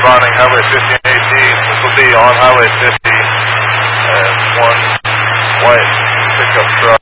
responding Highway 50 and 18. This will be on Highway 50. One white pickup truck